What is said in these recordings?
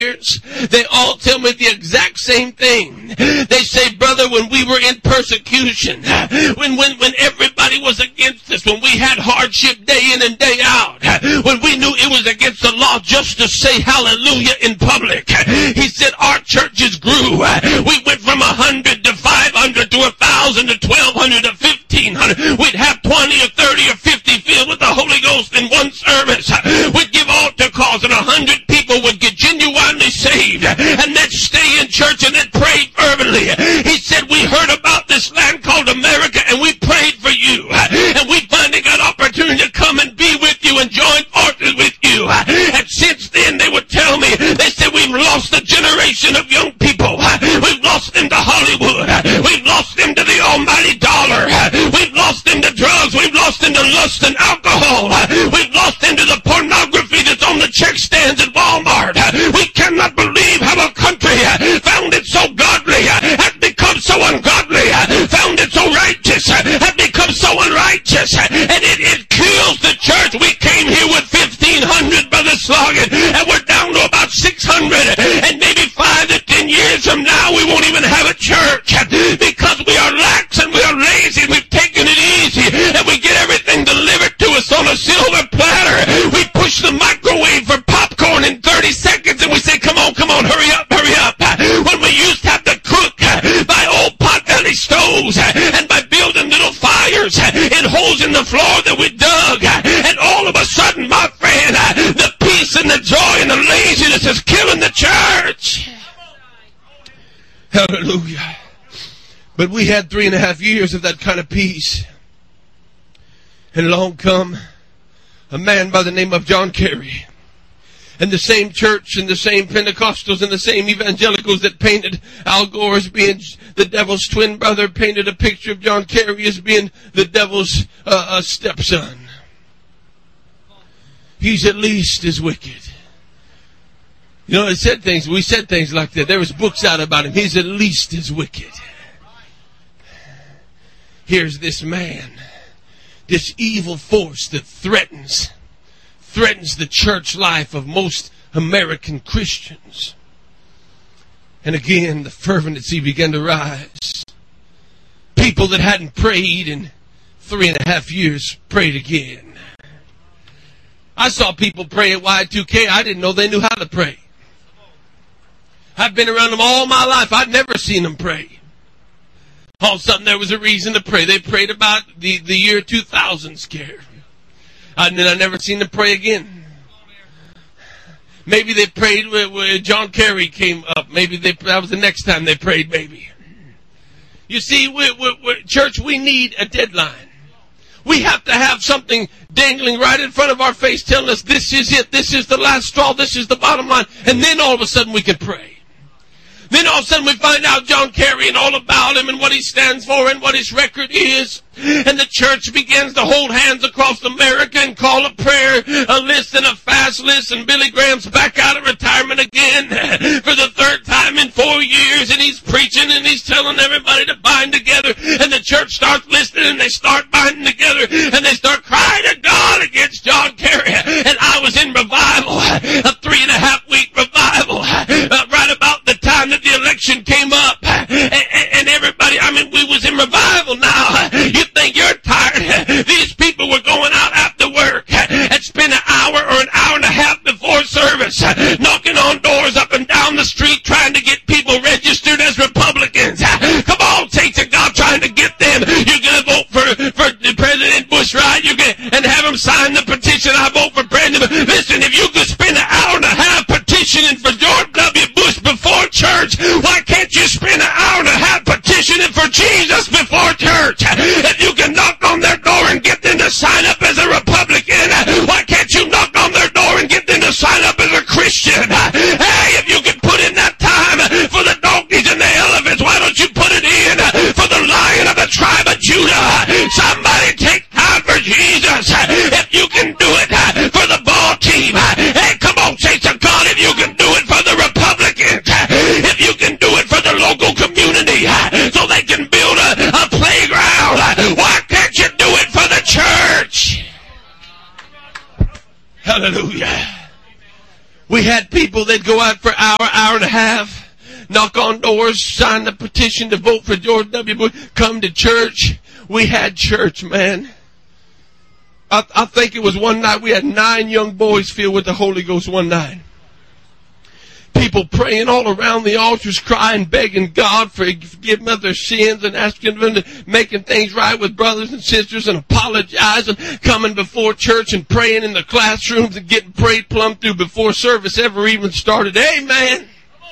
years, they all tell me the exact same thing. They say, brother, when we were in persecution, when everybody was against us, when we had hardship day in and day out, when we knew it was against the law just to say hallelujah in public, he said our churches grew. We went from 100 to 500 to 1,000 to 1,200 to 1,500. We'd have 20 or 30 or 50 filled with the Holy Ghost in one service. We'd give altar calls and 100 people would get genuinely saved, and they'd stay in church and they'd pray fervently. He said, we heard about this land called America and we prayed for you, and we finally got opportunity to come and be with you and join forces with you. And since then they would tell me, they said, we've lost a generation of young people. We've lost them to Hollywood. We've lost them to the almighty dollar. We've lost them to drugs. We've lost them to lust and alcohol. We've lost them to the pornography that's on the check stands at Walmart. We cannot believe how a country founded so godly has become so ungodly, founded so righteous has become so unrighteous, and it kills the church. We came here with 1,500, Brother Sloggett, and we're down to about 600, and maybe 5 to 10 years from now we won't even have a church because we are lax and we are lazy. We've taken it easy and we get everything delivered to us on a silver platter. We push the microwave for popcorn in 30 seconds and we say, come on, hurry up. When we used to have to cook by old pot-belly stoves and by building little fires in holes in the floor that we dug, and all of a sudden, my friend, the peace and the joy and the laziness is killing the church. Hallelujah. But we had 3.5 years of that kind of peace. And along come a man by the name of John Kerry. And the same church and the same Pentecostals and the same evangelicals that painted Al Gore as being the devil's twin brother painted a picture of John Kerry as being the devil's stepson. He's at least as wicked. You know, we said things like that. There was books out about him. He's at least as wicked. Here's this man, this evil force that threatens the church life of most American Christians. And again, the fervency began to rise. People that hadn't prayed in 3.5 years prayed again. I saw people pray at Y2K. I didn't know they knew how to pray. I've been around them all my life. I've never seen them pray. All of a sudden there was a reason to pray. They prayed about the year 2000 scare. And then I never seen them pray again. Maybe they prayed when John Kerry came up. Maybe that was the next time they prayed, maybe. You see, church, we need a deadline. We have to have something dangling right in front of our face telling us this is it, this is the last straw, this is the bottom line. And then all of a sudden we can pray. Then all of a sudden we find out John Kerry and all about him and what he stands for and what his record is. And the church begins to hold hands across America and call a prayer, a list and a fast list. And Billy Graham's back out of retirement again for the 3rd time in 4 years. And he's preaching and he's telling everybody to bind together. And the church starts listening and they start binding together. And they start crying to God against John Kerry. And I was in revival, a 3.5-week revival, right about the time that the election came up. And everybody, we was in revival now. You think you're tired? These people were going out after work and spend an hour or an hour and a half before service knocking on doors up and down the street trying to get people registered as Republicans. Come on, saints of God, trying to get them. You're going to vote for President Bush, right? And have him sign the petition. I vote for President. Listen, if you could spend an hour and a half petitioning for George W. Bush before church, why can't you spend an hour and a half petitioning for Jesus before church? If you can knock on their door and get them to sign up as a Republican, why can't you knock on their door and get them to sign up as a Christian? Hey, if you can put in that time for the donkeys and the elephants, why don't you put it in for the Lion of the tribe of Judah? Somebody take time for Jesus. If you can do it for the ball team, hey, come on, saints of God, if you can do it for people, they'd go out for an hour and a half, knock on doors, sign the petition to vote for George W. Bush, come to church. We had church, man. I think it was one night we had 9 young boys filled with the Holy Ghost one night. People praying all around the altars, crying, begging God for forgiveness of their sins and asking them to making things right with brothers and sisters and apologizing, coming before church and praying in the classrooms and getting prayed plumb through before service ever even started. Amen.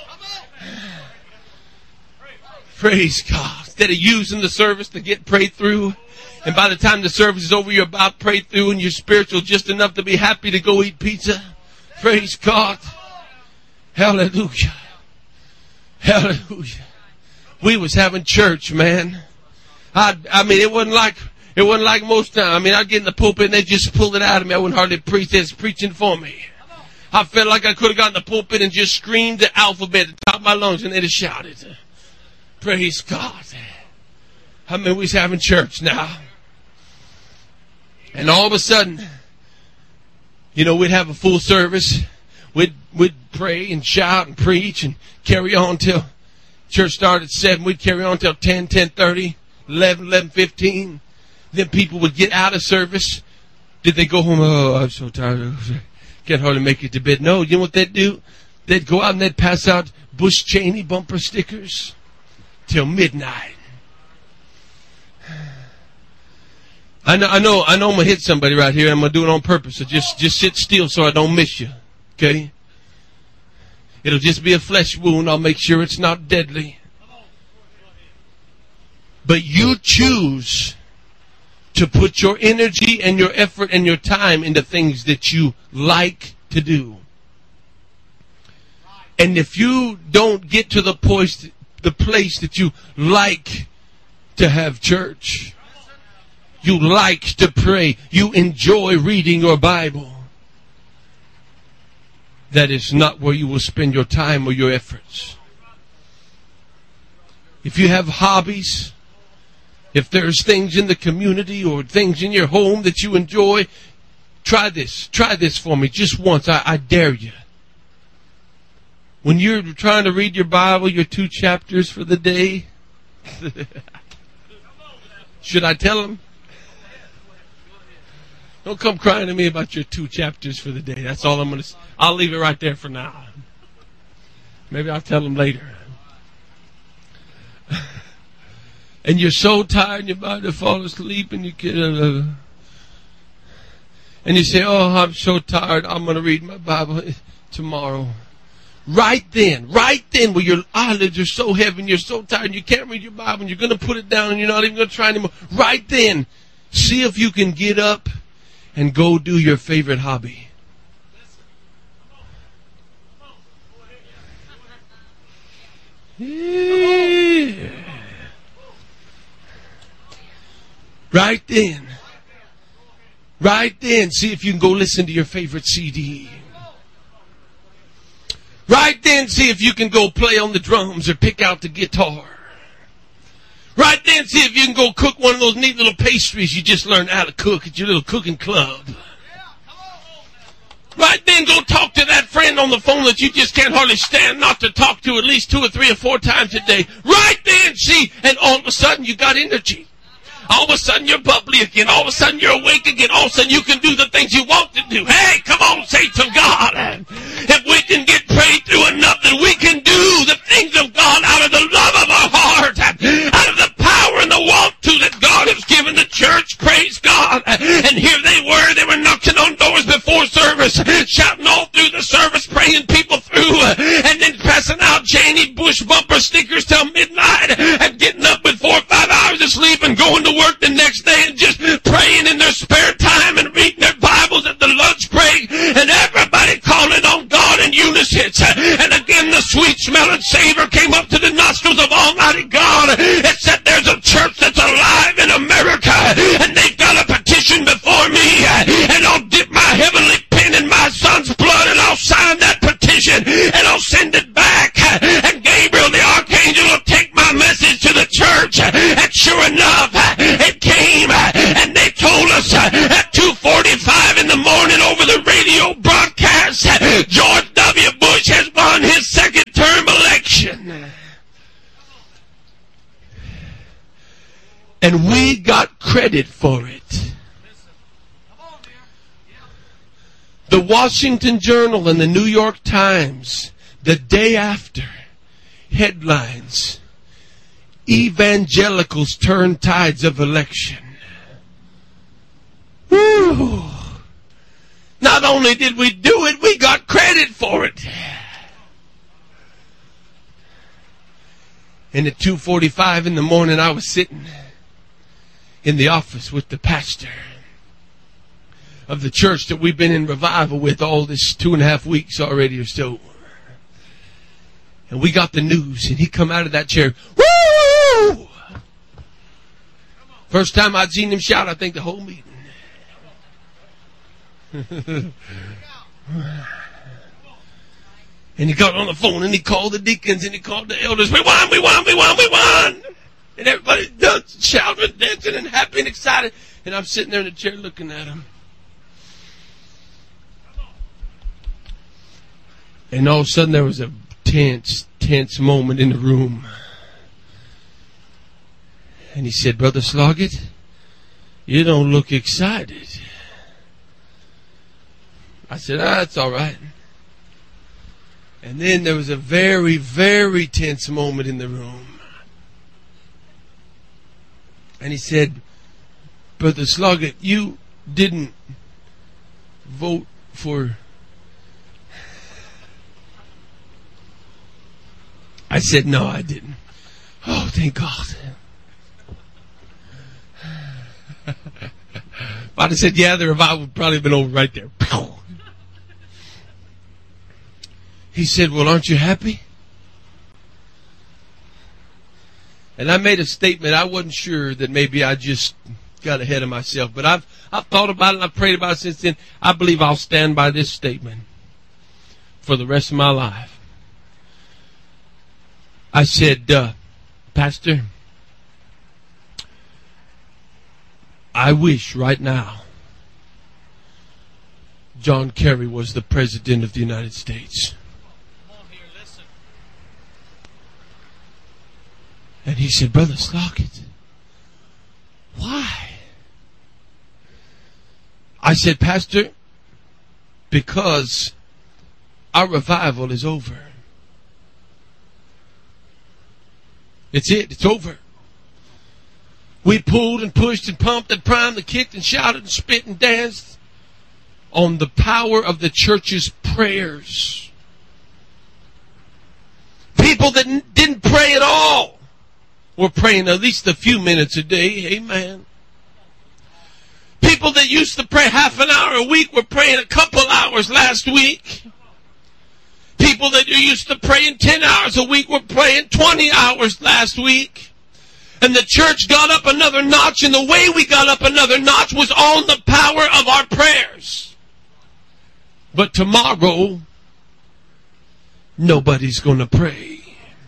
Praise God. Instead of using the service to get prayed through, and by the time the service is over, you're about prayed through and you're spiritual just enough to be happy to go eat pizza. Praise God. Hallelujah. Hallelujah. We was having church, man. I mean, it wasn't like most times. I mean, I'd get in the pulpit and they'd just pull it out of me. I wouldn't hardly preach. They was preaching for me. I felt like I could have gotten in the pulpit and just screamed the alphabet at the top of my lungs and they'd have shouted. Praise God. I mean, we was having church now. And all of a sudden, you know, we'd have a full service. We'd pray and shout and preach and carry on till church started at 7. We'd carry on till 10, 10:30, 11, 11:15. Then people would get out of service. Did they go home? Oh, I'm so tired. Can't hardly make it to bed. No, you know what they'd do? They'd go out and they'd pass out Bush Cheney bumper stickers till midnight. I know I'm going to hit somebody right here. I'm going to do it on purpose. So just sit still so I don't miss you. Okay? It'll just be a flesh wound. I'll make sure it's not deadly. But you choose to put your energy and your effort and your time into things that you like to do. And if you don't get to the place that you like to have church, you like to pray, you enjoy reading your Bible, that is not where you will spend your time or your efforts. If you have hobbies, if there's things in the community or things in your home that you enjoy, try this. Try this for me just once. I dare you. When you're trying to read your Bible, your 2 chapters for the day, should I tell them? Don't come crying to me about your 2 chapters for the day. That's all I'm going to say. I'll leave it right there for now. Maybe I'll tell them later. And you're so tired and you're about to fall asleep and you get and you say, oh, I'm so tired. I'm going to read my Bible tomorrow. Right then, where your eyelids are so heavy and you're so tired and you can't read your Bible and you're going to put it down and you're not even going to try anymore. Right then, see if you can get up and go do your favorite hobby. Yeah. Right then, see if you can go listen to your favorite CD. Right then, see if you can go play on the drums or pick out the guitar. Right then, see if you can go cook one of those neat little pastries you just learned how to cook at your little cooking club. Right then, go talk to that friend on the phone that you just can't hardly stand not to talk to at least 2 or 3 or 4 times a day. Right then, see, and all of a sudden you got energy. All of a sudden you're bubbly again. All of a sudden you're awake again. All of a sudden you can do the things you want to do. Hey, come on, say to God. If we can get prayed through enough that we can do the things of God out of the love of our heart, out of the power and the want to that God has given the church, praise God. And here they were knocking on doors before service, shouting all through the service, praying people through, and then passing out Cheney Bush bumper stickers till midnight, and getting up with 4 or 5 hours of sleep and going to work the next day and just praying in their spare time and reading their Bibles at the lunch break, and everybody calling on God in unison. And again the sweet smelling savor came up to the nostrils of Almighty God. It said there's a church that's alive in America, and they've got a petition before me, and I'll dip my heavenly pen in my son's blood and I'll sign that petition and I'll send it back, and Gabriel the archangel will take my message to the church. And sure enough, it came, and they told us at 2:45 in the morning over the radio broadcast, George W. Bush has And we got credit for it. The Washington Journal and the New York Times, the day after, headlines, evangelicals turn tides of election. Woo. Not only did we do it, we got credit for it. And at 2:45 in the morning, I was sitting in the office with the pastor of the church that we've been in revival with all this 2.5 weeks already or so. And we got the news, and he come out of that chair. Woo! First time I'd seen him shout, I think, the whole meeting. And he got on the phone and he called the deacons and he called the elders. We won, we won, we won, we won. And everybody shouting and dancing and happy and excited. And I'm sitting there in the chair looking at him. And all of a sudden there was a tense moment in the room. And he said, Brother Sloggett, you don't look excited. I said, that's all right. And then there was a very, very tense moment in the room. And he said, Brother Sloggett, you didn't vote for... I said, no, I didn't. Oh, thank God. If I'd have said, yeah, the revival would probably have been over right there. He said, well, aren't you happy? And I made a statement. I wasn't sure that maybe I just got ahead of myself. But I've thought about it and I've prayed about it since then. I believe I'll stand by this statement for the rest of my life. I said, Pastor, I wish right now John Kerry was the President of the United States. And he said, Brother Sloggett, why? I said, Pastor, because our revival is over. It's it. It's over. We pulled and pushed and pumped and primed and kicked and shouted and spit and danced on the power of the church's prayers. People that didn't pray at all were praying at least a few minutes a day. Amen. People that used to pray half an hour a week were praying a couple hours last week. People that used to pray in 10 hours a week were praying 20 hours last week. And the church got up another notch, and the way we got up another notch was on the power of our prayers. But tomorrow, nobody's going to pray.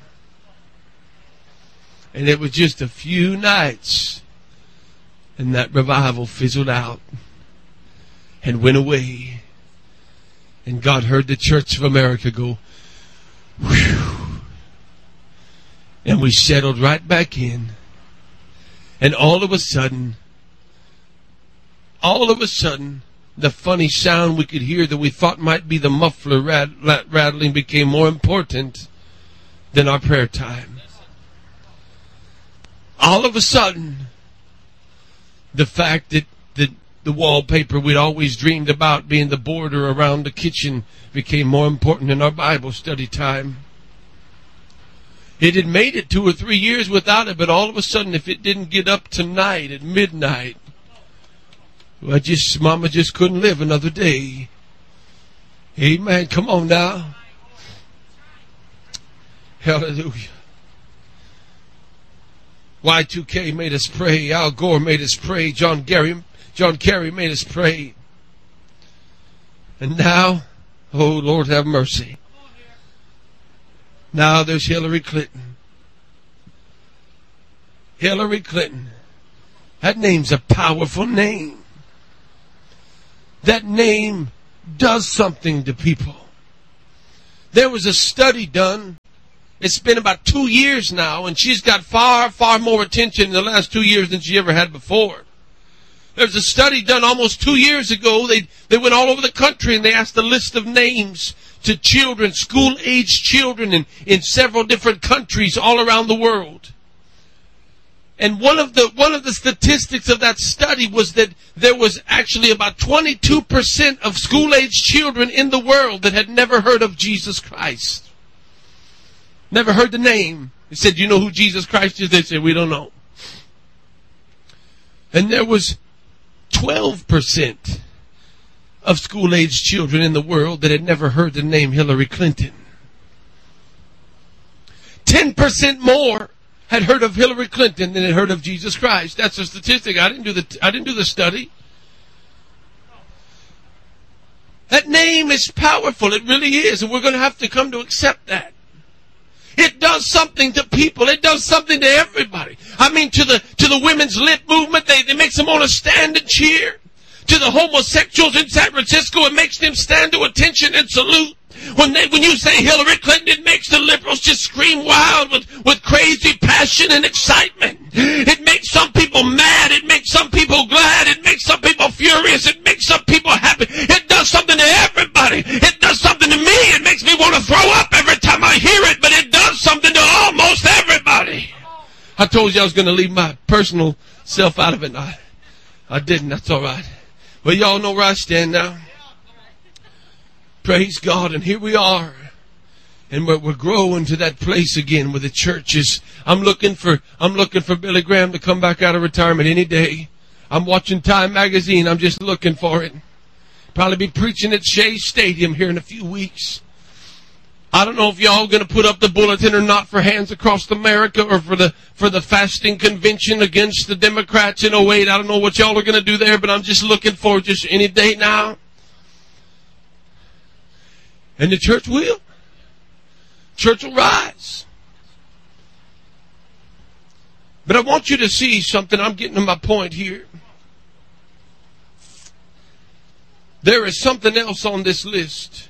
And it was just a few nights, and that revival fizzled out and went away. And God heard the Church of America go, whew. And we settled right back in. And all of a sudden, the funny sound we could hear that we thought might be the muffler rattling became more important than our prayer time. All of a sudden, the fact that the wallpaper we'd always dreamed about being the border around the kitchen became more important than our Bible study time. It had made it 2 or 3 years without it, but all of a sudden, if it didn't get up tonight at midnight, well, Mama just couldn't live another day. Amen. Come on now. Hallelujah. Y2K made us pray. Al Gore made us pray. John Kerry made us pray. And now, oh Lord have mercy. Now there's Hillary Clinton. Hillary Clinton. That name's a powerful name. That name does something to people. There was a study done It's been about 2 years now, and she's got far, far more attention in the last 2 years than she ever had before. There's a study done almost 2 years ago. They went all over the country and they asked a list of names to children, school-aged children in several different countries all around the world. And one of the statistics of that study was that there was actually about 22% of school-aged children in the world that had never heard of Jesus Christ. Never heard the name. They said, "You know who Jesus Christ is?" They said, "We don't know." And there was 12% of school-aged children in the world that had never heard the name Hillary Clinton. 10% more had heard of Hillary Clinton than had heard of Jesus Christ. That's a statistic. I didn't do the study. That name is powerful. It really is, and we're going to have to come to accept that. It does something to people. It does something to everybody. I mean, to the women's lib movement, it makes them want to stand and cheer. To the homosexuals in San Francisco, it makes them stand to attention and salute. When you say Hillary Clinton, it makes the liberals just scream wild with crazy passion and excitement. It makes some people mad. It makes some people glad. It makes some people furious. It makes some people happy. It does something to everybody. It does something to me. It makes me want to throw up every time I hear it, but it does something to almost everybody. I told you I was going to leave my personal self out of it. I didn't. That's all right. Well, y'all know where I stand now. Praise God. And here we are. And we're growing to that place again where the church is. I'm looking for Billy Graham to come back out of retirement any day. I'm watching Time Magazine. I'm just looking for it. Probably be preaching at Shea Stadium here in a few weeks. I don't know if y'all going to put up the bulletin or not for Hands Across America or for the fasting convention against the Democrats in 08. I don't know what y'all are going to do there, but I'm just looking for just any day now. And the church will. Church will rise. But I want you to see something. I'm getting to my point here. There is something else on this list.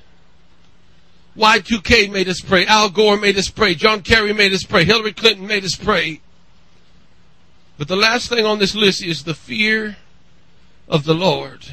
Y2K made us pray. Al Gore made us pray. John Kerry made us pray. Hillary Clinton made us pray. But the last thing on this list is the fear of the Lord.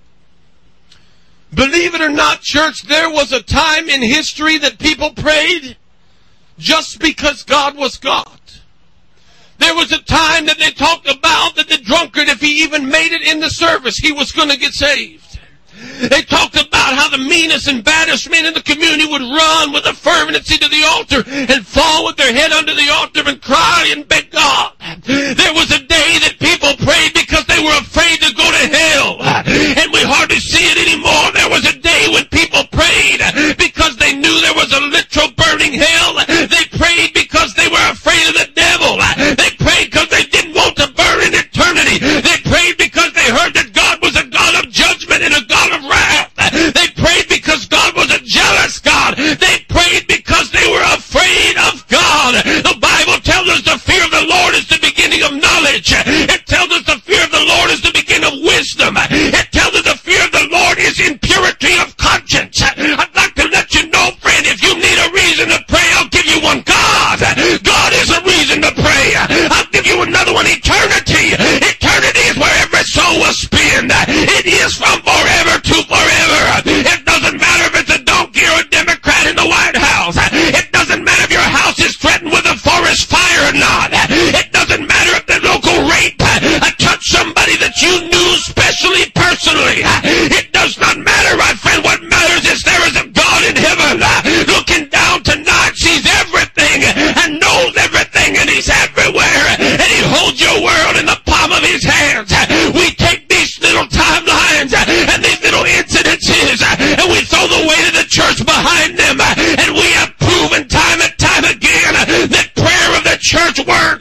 Believe it or not, church, there was a time in history that people prayed just because God was God. There was a time that they talked about that the drunkard, if he even made it in the service, he was going to get saved. They talked about how the meanest and baddest men in the community would run with a fervency to the altar and fall with their head under the altar and cry and beg God. There was a day that people prayed because they were afraid to go to hell. And we hardly see it anymore. There was a day when people prayed because they knew there was a literal burning hell. They prayed because they were afraid of the devil. They prayed because they didn't want to burn in eternity. They prayed because they heard that God was a God of judgment and a God of wrath. They prayed because God was a jealous God. They prayed because they were afraid of God. The Bible tells us the fear of the Lord is the beginning of knowledge. It tells us the fear of the Lord is the beginning of wisdom. It tells us the fear of the Lord is in purity of conscience. I'd like to let you know, friend, if you need a reason to pray, I'll give you one. God is a reason to pray. I'll give you another one. Eternity. Eternity is where every soul will spend. It is from forever to forever. It doesn't matter if it's a donkey or a Democrat in the White House. It doesn't matter if your house is threatened with a forest fire or not. It doesn't matter if the local rape touched somebody that you knew specially, personally. It does not matter, my friend. What matters is there is a God in heaven looking down tonight, sees everything and knows everything, and He's everywhere, and He holds your world in the palm of His hands. We take these little timelines and these little incidences and we throw the weight of the church behind them, and we have proven time and time again that prayer of the church works.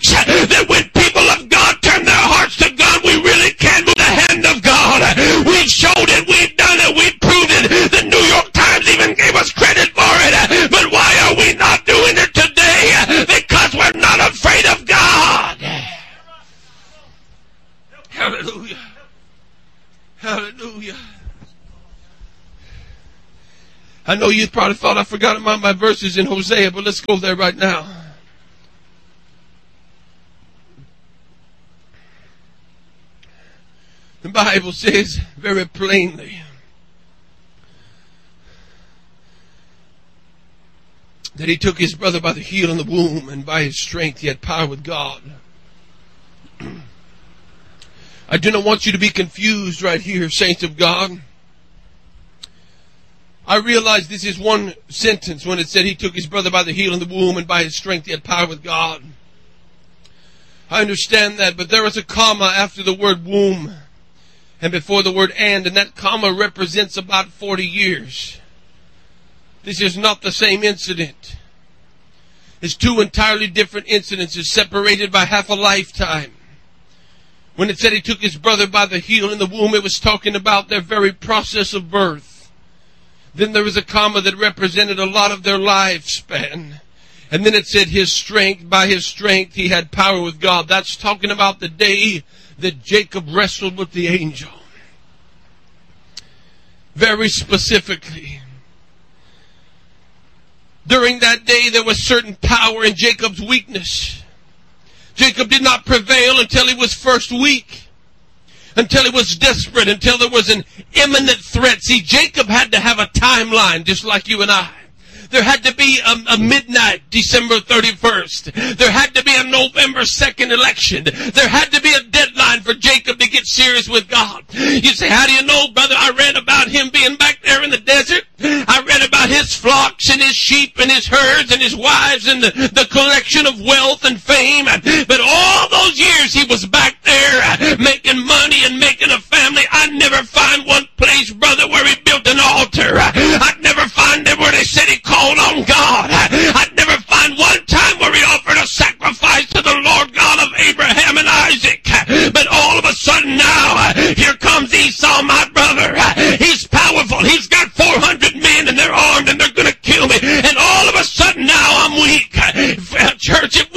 I know you probably thought I forgot my verses in Hosea, but let's go there right now. The Bible says very plainly that he took his brother by the heel and the womb, and by his strength he had power with God. I do not want you to be confused right here, saints of God. I realize this is one sentence when it said he took his brother by the heel and the womb, and by his strength he had power with God. I understand that, but there is a comma after the word womb and before the word and that comma represents about 40 years. This is not the same incident. It's two entirely different incidences separated by half a lifetime. When it said he took his brother by the heel in the womb, it was talking about their very process of birth. Then there was a comma that represented a lot of their lifespan. And then it said his strength, by his strength he had power with God. That's talking about the day that Jacob wrestled with the angel. Very specifically. During that day there was certain power in Jacob's weakness. Jacob did not prevail until he was first weak. Until he was desperate. Until there was an imminent threat. See, Jacob had to have a timeline just like you and I. There had to be a midnight, December 31st. There had to be a November 2nd election. There had to be a deadline for Jacob to get serious with God. You say, how do you know, brother? I read about him being back there in the desert. I read about his flocks and his sheep and his herds and his wives and the collection of wealth and fame. But all those years he was back there making money and making a family. I'd never find one place, brother, where he built an altar. I'd never find them where they said he called on God. I'd never find one time where he offered a sacrifice to the Lord God of Abraham and Isaac. But all of a sudden now, here comes Esau, my brother. He's powerful. He's got 400 men and they're armed and they're going to kill me. And all of a sudden now I'm weak. Church, if